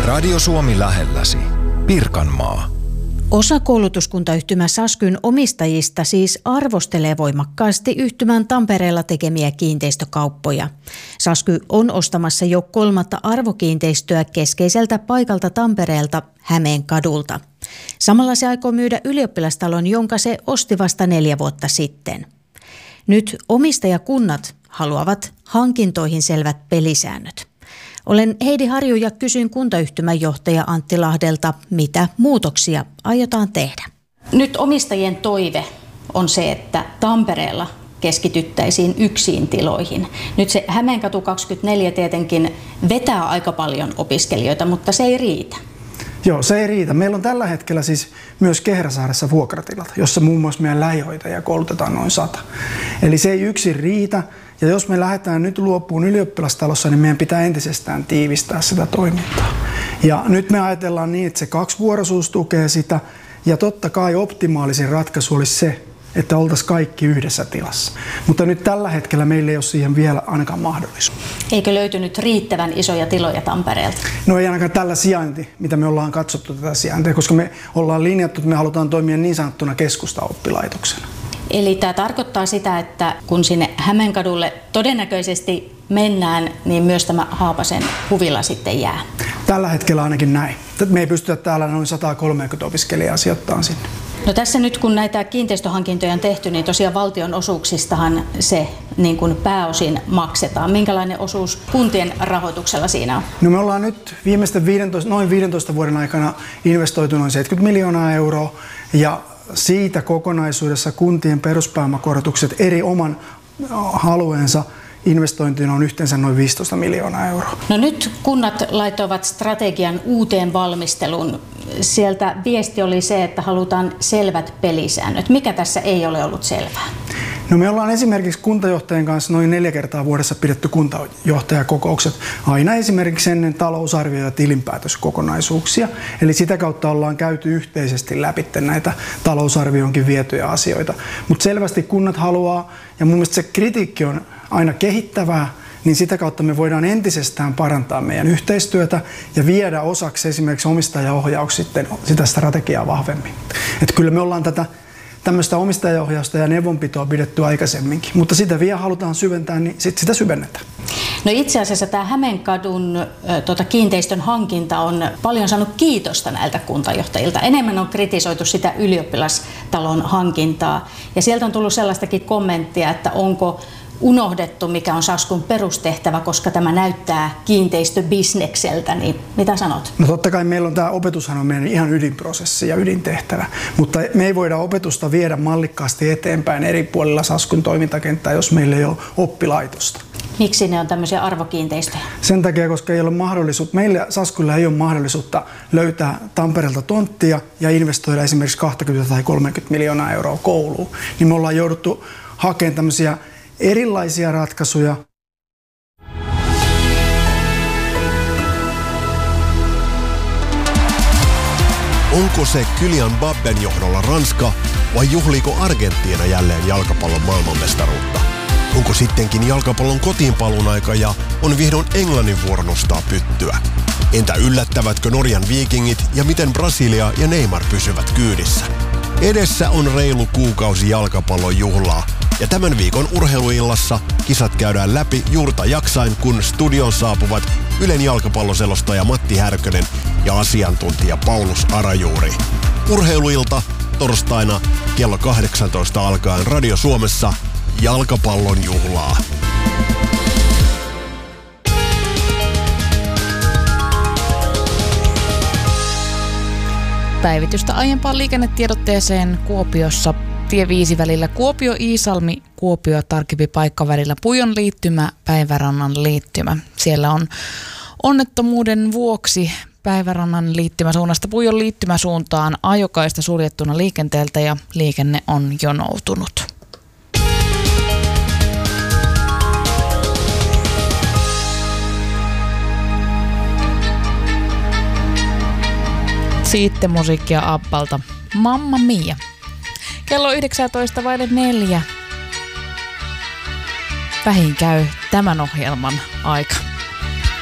Radio Suomi lähelläsi. Pirkanmaa. Osa koulutuskuntayhtymä Saskyn omistajista siis arvostelee voimakkaasti yhtymän Tampereella tekemiä kiinteistökauppoja. Sasky on ostamassa jo 3. arvokiinteistöä keskeiseltä paikalta Tampereelta Hämeenkadulta. Samalla se aikoo myydä ylioppilastalon, jonka se osti vasta 4 vuotta sitten. Nyt omistajakunnat haluavat hankintoihin selvät pelisäännöt. Olen Heidi Harju ja kysyin kuntayhtymän johtaja Antti Lahdelta, mitä muutoksia aiotaan tehdä. Nyt omistajien toive on se, että Tampereella keskityttäisiin yksiin tiloihin. Nyt se Hämeenkatu 24 tietenkin vetää aika paljon opiskelijoita, mutta se ei riitä. Joo, se ei riitä. Meillä on tällä hetkellä siis myös Kehräsaaressa vuokratilat, jossa muun muassa meidän lähihoitajia koulutetaan noin 100. Eli se ei yksin riitä. Ja jos me lähdetään nyt luopuun ylioppilastalossa, niin meidän pitää entisestään tiivistää sitä toimintaa. Ja nyt me ajatellaan niin, että se 2-vuoroisuus tukee sitä. Ja totta kai optimaalisin ratkaisu olisi se, että oltaisiin kaikki yhdessä tilassa. Mutta nyt tällä hetkellä meillä ei ole siihen vielä ainakaan mahdollisuus. Eikö löytynyt riittävän isoja tiloja Tampereelta? No ei ainakaan tällä sijainti, mitä me ollaan katsottu tätä sijaintia, koska me ollaan linjattu, että me halutaan toimia niin sanottuna keskustaoppilaitoksena. Eli tämä tarkoittaa sitä, että kun sinne Hämeenkadulle todennäköisesti mennään, niin myös tämä Haapasen huvila sitten jää. Tällä hetkellä ainakin näin. Me ei pystytä täällä noin 130 opiskelijaa sijoittamaan sinne. No tässä nyt kun näitä kiinteistöhankintoja on tehty, niin tosiaan valtion osuuksistahan se niin kuin pääosin maksetaan. Minkälainen osuus kuntien rahoituksella siinä on? No me ollaan nyt viimeisten noin 15 vuoden aikana investoitu noin 70 miljoonaa euroa ja siitä kokonaisuudessa kuntien peruspääomakorotukset eri oman alueensa investointiin on yhteensä noin 15 miljoonaa euroa. No nyt kunnat laittoivat strategian uuteen valmisteluun. Sieltä viesti oli se, että halutaan selvät pelisäännöt. Mikä tässä ei ole ollut selvää? No me ollaan esimerkiksi kuntajohtajien kanssa noin 4 kertaa vuodessa pidetty kuntajohtajakokoukset. Aina esimerkiksi ennen talousarvio- ja tilinpäätöskokonaisuuksia. Eli sitä kautta ollaan käyty yhteisesti läpi näitä talousarvioonkin vietyjä asioita. Mutta selvästi kunnat haluaa, ja mun mielestä se kritiikki on aina kehittävää, niin sitä kautta me voidaan entisestään parantaa meidän yhteistyötä ja viedä osaksi esimerkiksi omistajaohjauksessa sitten sitä strategiaa vahvemmin. Että kyllä me ollaan tämmöistä omistajaohjausta ja neuvonpitoa pidetty aikaisemminkin, mutta sitä vielä halutaan syventää, niin sitä syvennetään. No itse asiassa tämä Hämeenkadun kiinteistön hankinta on paljon saanut kiitosta näiltä kuntajohtajilta. Enemmän on kritisoitu sitä ylioppilastalon hankintaa ja sieltä on tullut sellaistakin kommenttia, että onko unohdettu, mikä on Saskun perustehtävä, koska tämä näyttää kiinteistöbisnekseltä, niin mitä sanot? No totta kai meillä on tämä opetushan on meidän ihan ydinprosessi ja ydintehtävä, mutta me ei voida opetusta viedä mallikkaasti eteenpäin eri puolilla Saskun toimintakenttää, jos meillä ei ole oppilaitosta. Miksi ne on tämmöisiä arvokiinteistöjä? Sen takia, koska ei ole mahdollisuutta, meillä Saskulla ei ole mahdollisuutta löytää Tampereelta tonttia ja investoida esimerkiksi 20 tai 30 miljoonaa euroa kouluun, niin me ollaan jouduttu hakemaan tämmöisiä erilaisia ratkaisuja. Onko se Kylian Mbappen johdolla Ranska vai juhliiko Argentiina jälleen jalkapallon maailmanmestaruutta? Onko sittenkin jalkapallon kotiinpaluun aika ja on vihdoin Englannin vuoro nostaa pyttyä? Entä yllättävätkö Norjan Vikingit ja miten Brasilia ja Neymar pysyvät kyydissä? Edessä on reilu kuukausi jalkapallon juhlaa. Ja tämän viikon urheiluillassa kisat käydään läpi juurta jaksain, kun studion saapuvat Ylen jalkapalloselostaja Matti Härkönen ja asiantuntija Paulus Arajuuri. Urheiluilta torstaina kello 18 alkaen Radio Suomessa jalkapallon juhlaa. Päivitystä aiempaan liikennetiedotteeseen Kuopiossa. Tie 5 välillä Kuopio-Iisalmi, Kuopio tarkempi paikka välillä Pujon liittymä, Päivärannan liittymä. Siellä on onnettomuuden vuoksi Päivärannan liittymäsuunnasta Pujon liittymäsuuntaan ajokaista suljettuna liikenteeltä ja liikenne on jonoutunut. Sitten musiikkia Abbalta. Mamma Mia. Kello 19:04. Vähin käy tämän ohjelman aika.